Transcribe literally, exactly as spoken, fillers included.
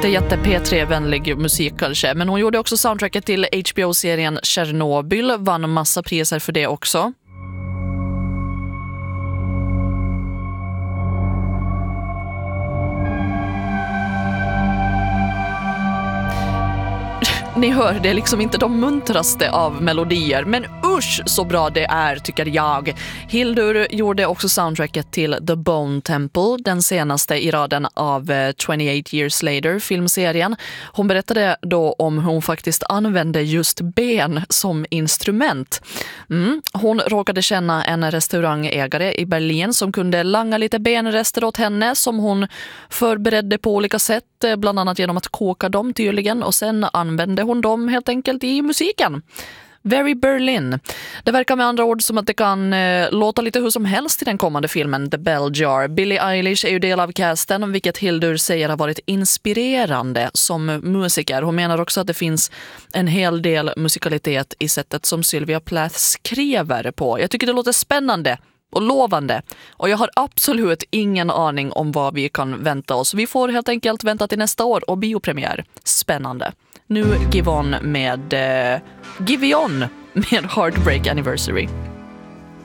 inte jätte P tre-vänlig musik kanske, men hon gjorde också soundtracket till H B O-serien Chernobyl, vann massa priser för det också. Ni hör, det är liksom inte de muntraste av melodier, men usch så bra det är tycker jag. Hildur gjorde också soundtracket till The Bone Temple, den senaste i raden av twenty-eight years later filmserien. Hon berättade då om hur hon faktiskt använde just ben som instrument. Mm. Hon råkade känna en restaurangägare i Berlin som kunde langa lite benrester åt henne som hon förberedde på olika sätt, bland annat genom att koka dem tydligen, och sen använde hon dem helt enkelt i musiken. Very Berlin. Det verkar med andra ord som att det kan eh, låta lite hur som helst i den kommande filmen The Bell Jar. Billie Eilish är ju del av casten, vilket Hildur säger har varit inspirerande som musiker. Hon menar också att det finns en hel del musikalitet i sättet som Sylvia Plath skriver på. Jag tycker det låter spännande och lovande. Och jag har absolut ingen aning om vad vi kan vänta oss. Vi får helt enkelt vänta till nästa år och biopremiär. Spännande. Nu Give On med... Eh, Give On med Heartbreak Anniversary.